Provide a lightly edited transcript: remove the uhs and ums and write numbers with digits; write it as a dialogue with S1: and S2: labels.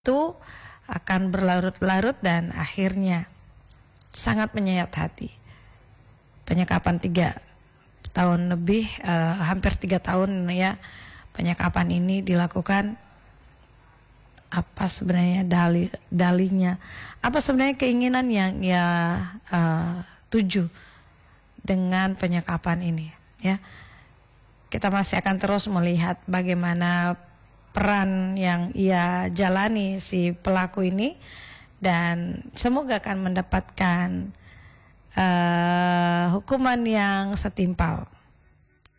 S1: itu akan berlarut-larut dan akhirnya sangat menyayat hati. Penyekapan 3 tahun lebih, hampir 3 tahun ya, penyekapan ini dilakukan. Apa sebenarnya dalinya? Apa sebenarnya keinginan yang ia tuju dengan penyekapan ini? Ya, kita masih akan terus melihat bagaimana peran yang ia jalani si pelaku ini, dan semoga akan mendapatkan hukuman yang setimpal.